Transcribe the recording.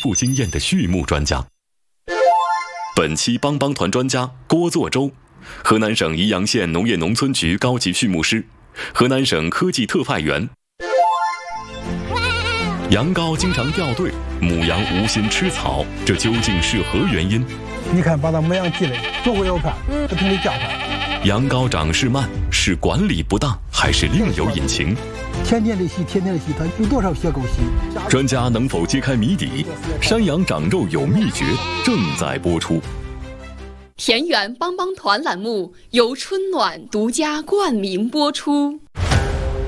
富经验的畜牧专家。本期帮帮团专家郭作周，河南省宜阳县农业农村局高级畜牧师，河南省科技特派员。羊羔经常掉队，母羊无心吃草，这究竟是何原因？ 你看，把它母羊挤来，左顾右看，不停地叫它。 羊羔长势慢，是管理不当，还是另有隐情？ 天天的洗，它有多少血沟洗？ 专家能否揭开谜底？山羊长肉有秘诀，正在播出。 田园帮帮团栏目由春暖独家冠名播出。